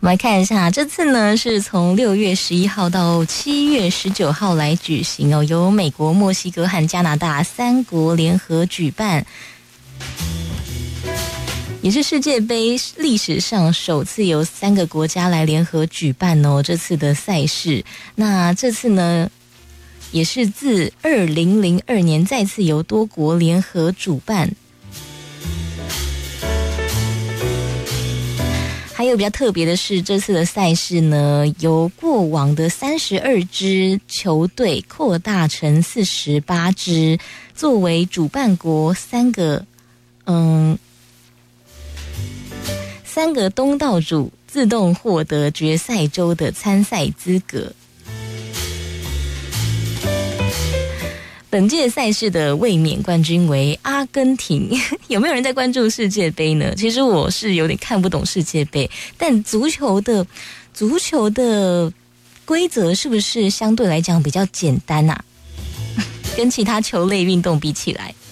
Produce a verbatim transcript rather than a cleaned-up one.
我们来看一下，这次呢是从六月十一号到七月十九号来举行哦，由美国、墨西哥和加拿大三国联合举办，也是世界杯历史上首次由三个国家来联合举办哦，这次的赛事。那这次呢，也是自二零零二年再次由多国联合主办。还有比较特别的是，这次的赛事呢，由过往的三十二支球队扩大成四十八支，作为主办国三个嗯三个东道主自动获得决赛周的参赛资格。本届赛事的卫冕冠军为阿根廷。有没有人在关注世界杯呢？其实我是有点看不懂世界杯，但足球的足球的规则是不是相对来讲比较简单啊？跟其他球类运动比起来。